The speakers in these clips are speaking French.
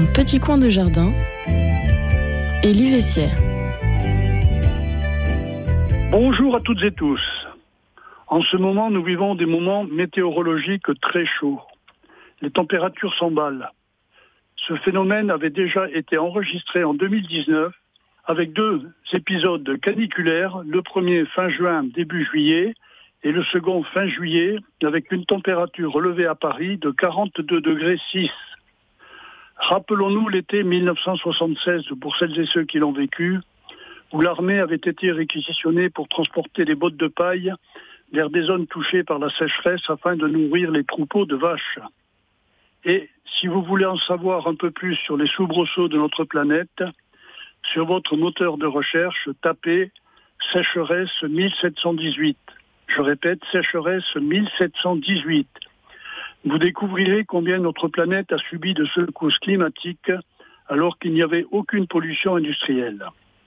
Mon petit coin de jardin, Élie Vessière. Bonjour à toutes et tous. En ce moment, nous vivons des moments météorologiques très chauds. Les températures s'emballent. Ce phénomène avait déjà été enregistré en 2019 avec 2 épisodes caniculaires, le premier fin juin, début juillet, et le second fin juillet, avec une température relevée à Paris de 42,6 degrés. Rappelons-nous l'été 1976 pour celles et ceux qui l'ont vécu, où l'armée avait été réquisitionnée pour transporter les bottes de paille vers des zones touchées par la sécheresse afin de nourrir les troupeaux de vaches. Et si vous voulez en savoir un peu plus sur les soubresauts de notre planète, sur votre moteur de recherche, tapez sécheresse 1718. Je répète, sécheresse 1718. Vous découvrirez combien notre planète a subi de secousses climatiques alors qu'il n'y avait aucune pollution industrielle.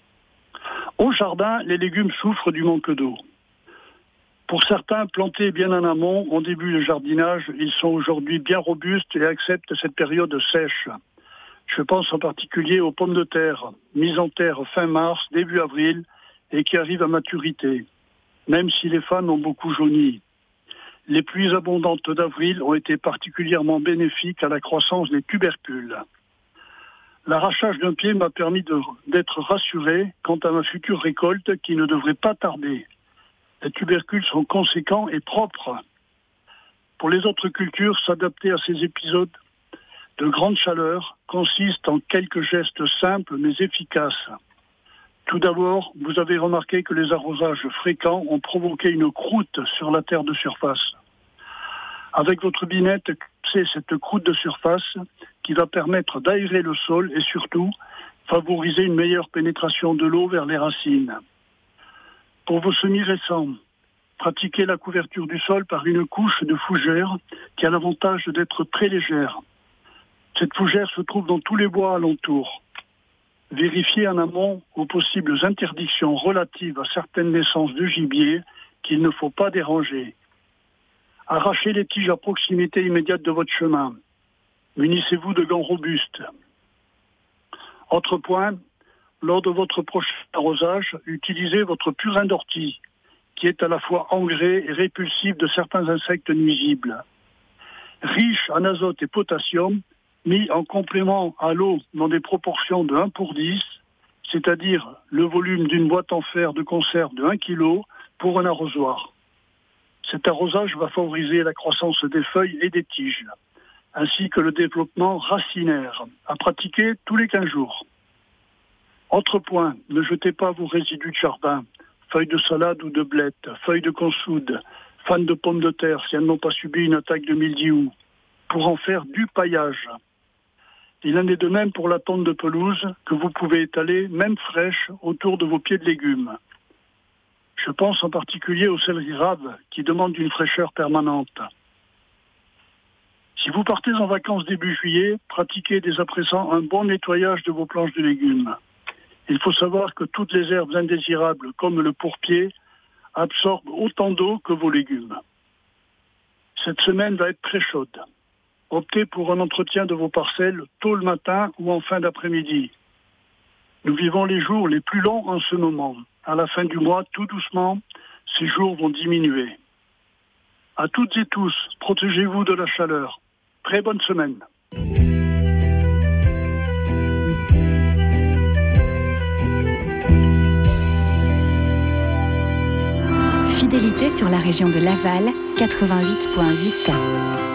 Au jardin, les légumes souffrent du manque d'eau. Pour certains, plantés bien en amont, en début de jardinage, ils sont aujourd'hui bien robustes et acceptent cette période sèche. Je pense en particulier aux pommes de terre, mises en terre fin mars, début avril, et qui arrivent à maturité, même si les fans ont beaucoup jauni. Les pluies abondantes d'avril ont été particulièrement bénéfiques à la croissance des tubercules. L'arrachage d'un pied m'a permis d'être rassuré quant à ma future récolte qui ne devrait pas tarder. Les tubercules sont conséquents et propres. Pour les autres cultures, s'adapter à ces épisodes de grande chaleur consiste en quelques gestes simples mais efficaces. Tout d'abord, vous avez remarqué que les arrosages fréquents ont provoqué une croûte sur la terre de surface. Avec votre binette, c'est cette croûte de surface qui va permettre d'aérer le sol et surtout favoriser une meilleure pénétration de l'eau vers les racines. Pour vos semis récents, pratiquez la couverture du sol par une couche de fougère qui a l'avantage d'être très légère. Cette fougère se trouve dans tous les bois alentours. Vérifiez en amont aux possibles interdictions relatives à certaines naissances de gibier qu'il ne faut pas déranger. Arrachez les tiges à proximité immédiate de votre chemin. Munissez-vous de gants robustes. Autre point, lors de votre prochain arrosage, utilisez votre purin d'ortie, qui est à la fois engrais et répulsif de certains insectes nuisibles. Riche en azote et potassium, mis en complément à l'eau dans des proportions de 1:10, c'est-à-dire le volume d'une boîte en fer de conserve de 1 kg pour un arrosoir. Cet arrosage va favoriser la croissance des feuilles et des tiges, ainsi que le développement racinaire, à pratiquer tous les 15 jours. Autre point, ne jetez pas vos résidus de jardin, feuilles de salade ou de blettes, feuilles de consoude, fans de pommes de terre si elles n'ont pas subi une attaque de mildiou, pour en faire du paillage. Il en est de même pour la tonte de pelouse que vous pouvez étaler, même fraîche, autour de vos pieds de légumes. Je pense en particulier aux céleri raves qui demandent une fraîcheur permanente. Si vous partez en vacances début juillet, pratiquez dès à présent un bon nettoyage de vos planches de légumes. Il faut savoir que toutes les herbes indésirables, comme le pourpier, absorbent autant d'eau que vos légumes. Cette semaine va être très chaude. Optez pour un entretien de vos parcelles tôt le matin ou en fin d'après-midi. Nous vivons les jours les plus longs en ce moment. À la fin du mois, tout doucement, ces jours vont diminuer. À toutes et tous, protégez-vous de la chaleur. Très bonne semaine. Fidélité sur la région de Laval, 88.8.